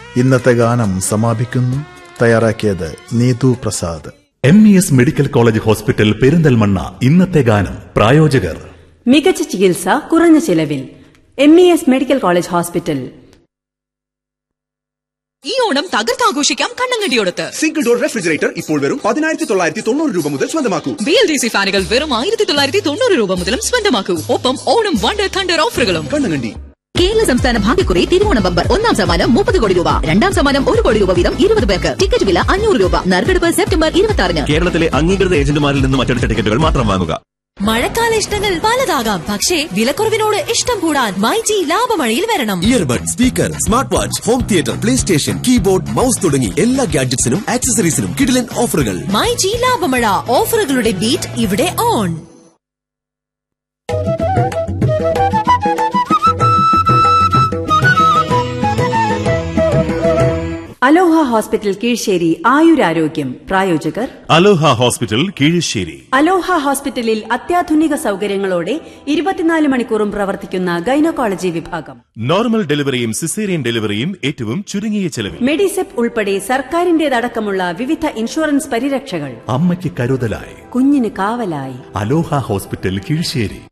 ഇന്നത്തെ ഗാനം സമാപിക്കുന്നു. തയ്യാറാക്കിയത് Neethu Prasad. MES medical college hospital Perinthalmanna. ഇന്നത്തെ ഗാനം പ്രായോജകർ മികച്ച ചികിത്സ കുറഞ്ഞ ചിലവിൽ. MES medical college hospital. ഈ ഓണം തകർത്താഘോഷിക്കാം കണ്ണങ്കണ്ടിയോടത്ത്. സിംഗിൾ ഡോർ റെഫ്രിജറേറ്റർ ഇപ്പോൾ വെറും 1990 രൂപ മുതൽ സ്വന്തമാക്കൂ. BLDC ഫാനുകൾ വെറും 1990 രൂപ മുതലും സ്വന്തമാക്കൂ. ഒപ്പം ഓണം വണ്ടർ തണ്ടർ ഓഫറുകളും. കണ്ണങ്കണ്ടി. കേരള സംസ്ഥാന ഭാഗ്യക്കുറി തിരുവോണം ബമ്പർ. ഒന്നാം സമ്മാനം 30 കോടി രൂപ, രണ്ടാം സമ്മാനം 1 കോടി രൂപ വീതം 20 പേർക്ക്. ടിക്കറ്റ് വില 500 രൂപ. നറുക്കെടുപ്പ് സെപ്റ്റംബർ 26-ന്. കേരളത്തിലെ അംഗീകൃത ഏജന്റുമാരിൽ നിന്നും മറ്റെടുത്ത ടിക്കറ്റുകൾ മാത്രം വാങ്ങുക. മഴക്കാല ഇഷ്ടങ്ങൾ പലതാകാം, പക്ഷേ വിലക്കുറവിനോട് ഇഷ്ടം കൂടാൻ മൈജി ലാഭമഴയിൽ വരണം. Earbud, speaker, smart watch, home theatre, play station, keyboard, mouse തുടങ്ങി എല്ലാ ഗാഡ്ജറ്റ്സിനും ആക്സസറീസിനും കിടിലൻ ഓഫറുകൾ. മൈജി ലാഭമഴ. ഓഫറുകളുടെ ബീറ്റ് ഇവിടെ ഓൺ. അലോഹ ഹോസ്പിറ്റൽ കീഴ്ശ്ശേരി ആയുരാരോഗ്യം. പ്രായോജകർ അലോഹ ഹോസ്പിറ്റൽ കീഴ്ശ്ശേരി. അലോഹ ഹോസ്പിറ്റലിൽ അത്യാധുനിക സൗകര്യങ്ങളോടെ 24 മണിക്കൂറും പ്രവർത്തിക്കുന്ന ഗൈനക്കോളജി വിഭാഗം. നോർമൽ ഡെലിവറിയും സിസേറിയൻ ഡെലിവറിയും ഏറ്റവും ചുരുങ്ങിയ ചെലവിൽ. മെഡിസെപ് ഉൾപ്പെടെ സർക്കാരിന്റേതടക്കമുള്ള വിവിധ ഇൻഷുറൻസ് പരിരക്ഷകൾ. അമ്മയ്ക്ക് കരുതലായി, കുഞ്ഞിന് കാവലായി. അലോഹ ഹോസ്പിറ്റൽ കീഴ്ശ്ശേരി.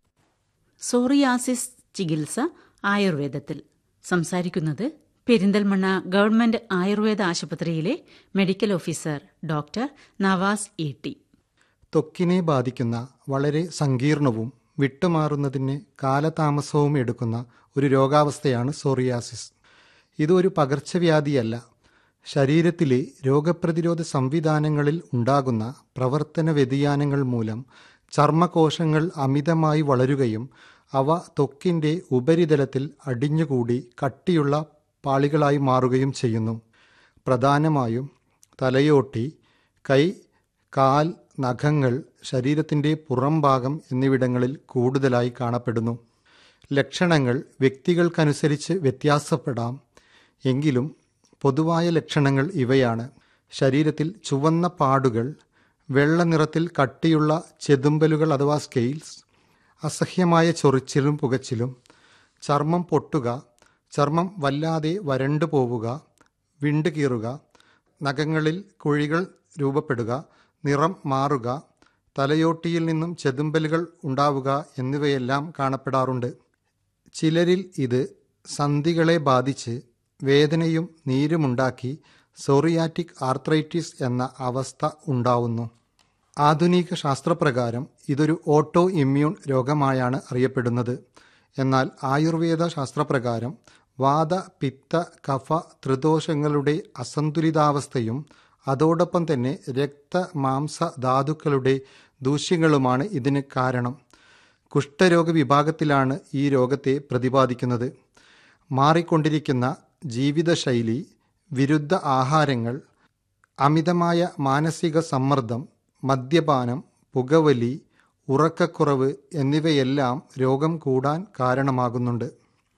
സോറിയാസിസ് ചികിത്സ ആയുർവേദത്തിൽ. സംസാരിക്കുന്നത് പെരിന്തൽമണ്ണ ഗവൺമെന്റ് ആയുർവേദ ആശുപത്രിയിലെ medical officer doctor Nawaz ET. ത്വക്കിനെ ബാധിക്കുന്ന വളരെ സങ്കീർണവും വിട്ടുമാറുന്നതിന് കാലതാമസവും എടുക്കുന്ന ഒരു രോഗാവസ്ഥയാണ് സോറിയാസിസ്. ഇതൊരു പകർച്ചവ്യാധിയല്ല. ശരീരത്തിലെ രോഗപ്രതിരോധ സംവിധാനങ്ങളിൽ ഉണ്ടാകുന്ന പ്രവർത്തന വ്യതിയാനങ്ങൾ മൂലം ചർമ്മകോശങ്ങൾ അമിതമായി വളരുകയും അവ ത്വക്കിൻ്റെ ഉപരിതലത്തിൽ അടിഞ്ഞുകൂടി കട്ടിയുള്ള പാളികളായി മാറുകയും ചെയ്യുന്നു. പ്രധാനമായും തലയോട്ടി, കൈ, കാൽ, നഖങ്ങൾ, ശരീരത്തിൻ്റെ പുറംഭാഗം എന്നിവിടങ്ങളിൽ കൂടുതലായി കാണപ്പെടുന്നു. ലക്ഷണങ്ങൾ വ്യക്തികൾക്കനുസരിച്ച് വ്യത്യാസപ്പെടാം. എങ്കിലും പൊതുവായ ലക്ഷണങ്ങൾ ഇവയാണ്: ശരീരത്തിൽ ചുവന്ന പാടുകൾ, വെള്ള നിറത്തിൽ കട്ടിയുള്ള ചെതുമ്പലുകൾ അഥവാ സ്കെയിൽസ്, അസഹ്യമായ ചൊറിച്ചിലും പുകച്ചിലും, ചർമ്മം പൊട്ടുക, ചർമ്മം വല്ലാതെ വരണ്ടു പോവുക, വിണ്ടുകീറുക, നഖങ്ങളിൽ കുഴികൾ രൂപപ്പെടുക, നിറം മാറുക, തലയോട്ടിയിൽ നിന്നും ചെതുമ്പലുകൾ ഉണ്ടാവുക എന്നിവയെല്ലാം കാണപ്പെടാറുണ്ട്. ചിലരിൽ ഇത് സന്ധികളെ ബാധിച്ച് വേദനയും നീരുമുണ്ടാക്കി സോറിയാറ്റിക് ആർത്രൈറ്റിസ് എന്ന അവസ്ഥ ഉണ്ടാവുന്നു. ആധുനിക ശാസ്ത്രപ്രകാരം ഇതൊരു ഓട്ടോ ഇമ്മ്യൂൺ രോഗമായാണ് അറിയപ്പെടുന്നത്. എന്നാൽ ആയുർവേദ ശാസ്ത്രപ്രകാരം വാത, പിത്ത, കഫ, ത്രിദോഷങ്ങളുടെ അസന്തുലിതാവസ്ഥയും അതോടൊപ്പം തന്നെ രക്ത, മാംസ, ധാതുക്കളുടെ ദൂഷ്യങ്ങളുമാണ് ഇതിന് കാരണം. കുഷ്ഠരോഗ വിഭാഗത്തിലാണ് ഈ രോഗത്തെ പ്രതിപാദിക്കുന്നത്. മാറിക്കൊണ്ടിരിക്കുന്ന ജീവിതശൈലി, വിരുദ്ധ ആഹാരങ്ങൾ, അമിതമായ മാനസിക സമ്മർദ്ദം, മദ്യപാനം, പുകവലി, ഉറക്കക്കുറവ് എന്നിവയെല്ലാം രോഗം കൂടാൻ കാരണമാകുന്നുണ്ട്.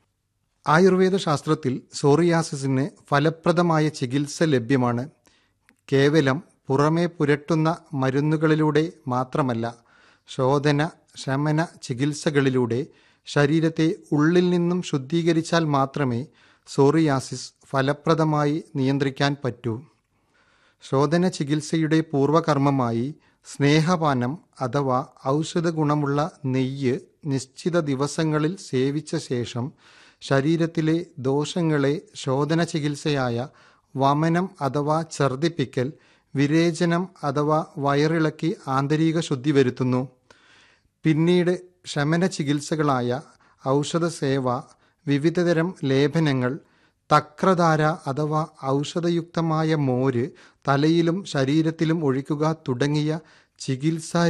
ആയുർവേദ ശാസ്ത്രത്തിൽ സോറിയാസിസിന് ഫലപ്രദമായ ചികിത്സ ലഭ്യമാണ്. കേവലം പുറമേ പുരട്ടുന്ന മരുന്നുകളിലൂടെ മാത്രമല്ല, ശോധന, ശമന ചികിത്സകളിലൂടെ ശരീരത്തെ ഉള്ളിൽ നിന്നും ശുദ്ധീകരിച്ചാൽ മാത്രമേ സോറിയാസിസ് ഫലപ്രദമായി നിയന്ത്രിക്കാൻ പറ്റൂ. ശോധന ചികിത്സയുടെ പൂർവകർമ്മമായി സ്നേഹപാനം അഥവാ ഔഷധ ഗുണമുള്ള നെയ്യ് നിശ്ചിത ദിവസങ്ങളിൽ സേവിച്ച ശേഷം ശരീരത്തിലെ ദോഷങ്ങളെ ശോധന ചികിത്സയായ വമനം അഥവാ ഛർദിപ്പിക്കൽ, വിരേചനം അഥവാ വയറിളക്കി ആന്തരിക ശുദ്ധി വരുത്തുന്നു. പിന്നീട് ശമന ചികിത്സകളായ ഔഷധസേവ, വിവിധതരം ലേപനങ്ങൾ, തക്രധാര അഥവാ ഔഷധയുക്തമായ മോര് തലയിലും ശരീരത്തിലും ഒഴിക്കുക തുടങ്ങിയ ചികിത്സാ